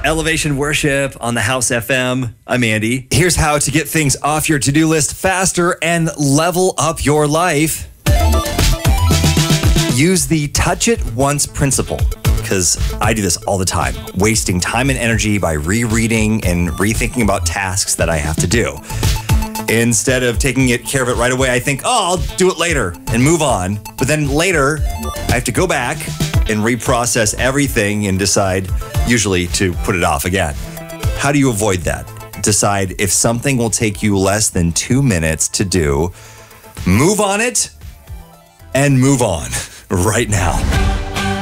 Elevation Worship on the House FM. I'm Andy. Here's how to get things off your to-do list faster and level up your life. Use the touch it once principle, because I do this all the time, wasting time and energy by rereading and rethinking about tasks that I have to do. Instead of taking care of it right away, I think, I'll do it later and move on. But then later, I have to go back and reprocess everything and decide, usually, to put it off again. How do you avoid that? Decide if something will take you less than 2 minutes to do, move on it, and move on right now.